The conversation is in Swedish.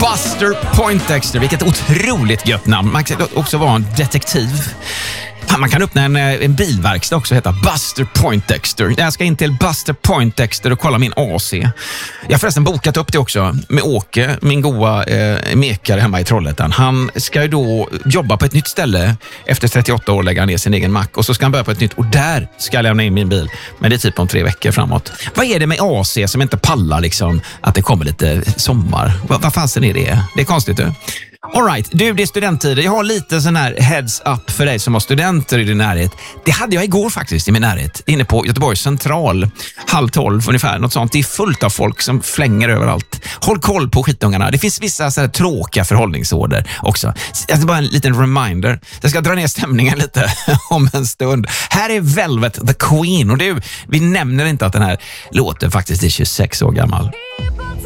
Buster Poindexter, vilket otroligt gött namn. Man kan också vara en detektiv. Man kan öppna en bilverkstad också, heta Buster Poindexter. Jag ska in till Buster Poindexter och kolla min AC. Jag har förresten bokat upp det också med Åke, min goa mekare hemma i Trollhättan. Han ska ju då jobba på ett nytt ställe. Efter 38 år lägger han ner sin egen mack och så ska han börja på ett nytt. Och där ska jag lämna in min bil. Men det är typ om 3 veckor framåt. Vad är det med AC som inte pallar liksom att det kommer lite sommar? Vad fasen är det? Det är konstigt du. All right, du, det är studenttider. Jag har lite sån här heads up för dig som har studenter i din närhet. Det hade jag igår faktiskt i min närhet. Inne på Göteborgs central. 11:30 ungefär, något sånt. Det är fullt av folk som flänger överallt. Håll koll på skitungarna. Det finns vissa så här tråkiga förhållningsorder också. Alltså bara en liten reminder. Jag ska dra ner stämningen lite om en stund. Här är Velvet the Queen. Och vi nämner inte att den här låten faktiskt är 26 år gammal.